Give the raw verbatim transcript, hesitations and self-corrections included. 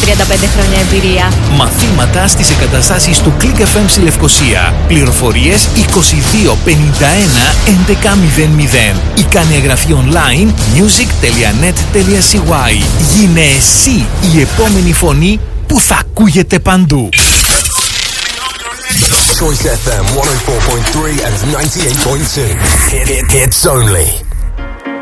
τριάντα πέντε χρόνια εμπειρία. Μαθήματα στις εγκαταστάσεις του Click εφ εμ στη Λευκοσία. Πληροφορίες είκοσι δύο πενήντα ένα έντεκα μηδέν μηδέν. Ή κάνε εγγραφή online music τελεία net τελεία σι γουάι. Γίνε εσύ η επόμενη φωνή που θα ακούγεται παντού. Choice εφ εμ εκατό τέσσερα κόμμα τρία and ninety-eight point two. Hit it, hits only.